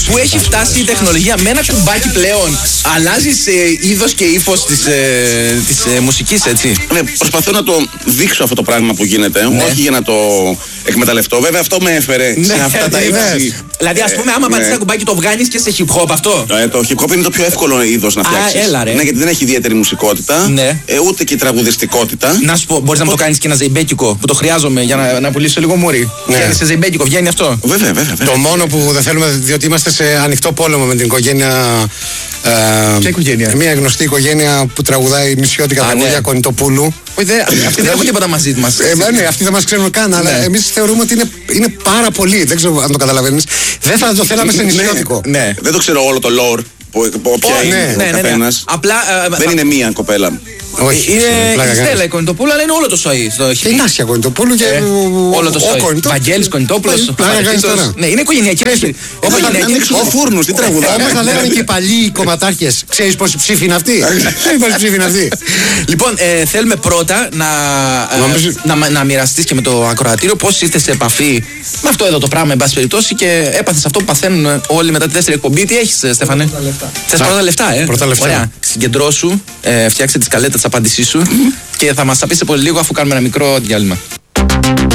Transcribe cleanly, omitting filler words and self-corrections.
Πού έχει φτάσει η τεχνολογία με ένα κουμπάκι πλέον. Αλλάζεις είδος και ύφος της μουσικής, έτσι. Ναι, προσπαθώ να το δείξω αυτό το πράγμα που γίνεται, όχι για να το εκμεταλλευτώ. Βέβαια αυτό με έφερε σε αυτά τα είδη. Δηλαδή, ας πούμε, άμα πατήσεις ένα κουμπάκι, το βγάνεις και σε hip hop αυτό. Το hip hop είναι το πιο εύκολο είδος να φτιάξεις. Έλα, ρε. Ναι, γιατί δεν έχει ιδιαίτερη μουσικότητα, ούτε και τραγουδιστικότητα. Να σου πω, μπορείς να μου το κάνεις και ένα ζεϊμπέκικο που το χρειάζομαι για να πουλήσω λίγο μουρι. Βγαίνει σε ζεϊμπέκικο, βγαίνει αυτό. Βέβαια. Το μόνο που δεν θέλουμε, διότι είμαστε σε ανοιχτό πόλεμο με την οικογένεια. Ποια οικογένεια? Μια γνωστή οικογένεια που τραγουδάει νησιώτικα τραγούδια, Κονιτοπούλου. Αυτοί δεν έχουν τίποτα μαζί μας. Ναι, αυτοί δεν μας ξέρουν καν, αλλά εμείς θεωρούμε ότι είναι πάρα πολύ. Δεν ξέρω αν το καταλαβαίνεις. Δεν θα το θέλαμε σε νησιώτικο. Ναι. Δεν το ξέρω όλο το lore. Ποια είναι ο καθένας. Απλά δεν είναι μία κοπέλα. Όχι, είναι η Στέλλα η Κονιτοπούλου, αλλά είναι όλο το σοϊ. Και η Νάσια Κονιτοπούλου και όλο το σοϊ. Βαγγέλης Κονιτόπουλος. Ναι, είναι οικογενειακή. Ο φούρνους, τι τραγουδά. Όμως θα λέγανε και οι παλιοί κομματάρχες. Ξέρεις πόσοι ψήφοι είναι αυτοί. Λοιπόν, θέλουμε πρώτα να μοιραστείς και με το ακροατήριο πώς είστε σε επαφή με αυτό εδώ το πράγμα, εν πάση περιπτώσει, και έπαθες αυτό που παθαίνουν όλοι μετά τη δεύτερη εκπομπή. Τι έχεις, Στέφανε? Θες πρώτα λεφτά, Πρώτα λεφτά. Ωραία. Συγκεντρώσου, φτιάξε τη σκαλέτα της απάντησής σου και θα μας τα πεις σε πολύ λίγο αφού κάνουμε ένα μικρό διάλειμμα.